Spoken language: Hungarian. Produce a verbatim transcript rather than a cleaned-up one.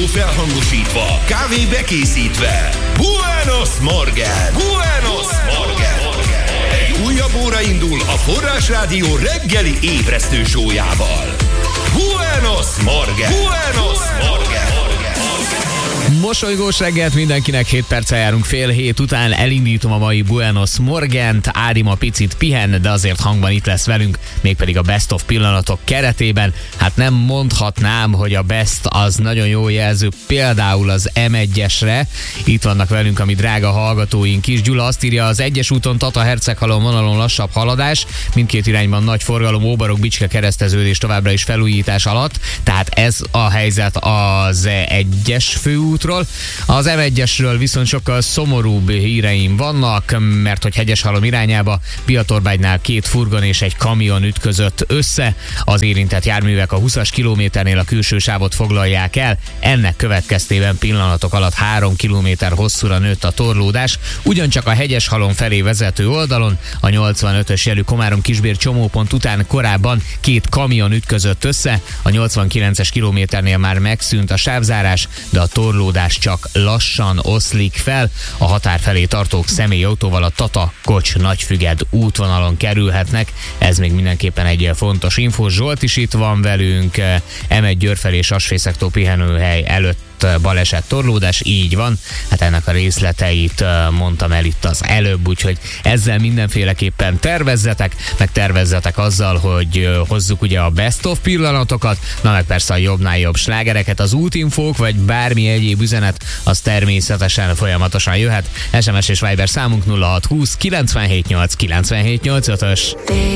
felhangosítva, kávé bekészítve. Buenos Morgen! Buenos Morgen! Egy újabb óra indul a Forrás Rádió reggeli ébresztő sójával. Buenos Morgen! Buenos Morgen! Mosolygós reggelt mindenkinek, hét perccel járunk fél hét után, elindítom a mai Buenos Morgent. Ári ma picit pihen, de azért hangban itt lesz velünk, mégpedig a Best of pillanatok keretében. Hát nem mondhatnám, hogy a Best az nagyon jó jelző, például az em egyesre. Itt vannak velünk a mi drága hallgatóink is. Gyula azt írja, az egyes úton Tata-Herceghalom vonalon lassabb haladás, mindkét irányban nagy forgalom, Óbarok-Bicske kereszteződés továbbra is felújítás alatt, tehát ez a helyzet az egyes főútról. Az em egyesről viszont sokkal szomorúbb híreim vannak, mert hogy Hegyeshalom irányába Biatorbágynál két furgon és egy kamion ütközött össze. Az érintett járművek a húszas kilométernél a külső sávot foglalják el, ennek következtében pillanatok alatt három kilométer hosszúra nőtt a torlódás, ugyancsak a Hegyeshalom felé vezető oldalon a nyolcvanötös jelű Komárom-Kisbér csomópont után korábban két kamion ütközött össze, a nyolcvankilences kilométernél már megszűnt a sávzárás, de a torlódás csak lassan oszlik fel. A határ felé tartók személyautóval a Tata-Kocs-Nagyfüged útvonalon kerülhetnek. Ez még mindenképpen egy fontos info. Zsolt is itt van velünk, em egy Győr felé Sasfészektó pihenőhely előtt baleset, torlódás, így van. Hát ennek a részleteit mondtam el itt az előbb, úgyhogy ezzel mindenféleképpen tervezzetek, meg tervezzetek azzal, hogy hozzuk ugye a best of pillanatokat, na meg persze a jobbnál jobb slágereket, az útinfók, vagy bármi egyéb üzenet, az természetesen folyamatosan jöhet. es em es és Viber számunk nulla hat húsz kilencvenhét nyolc kilencvenhét nyolcvanötös.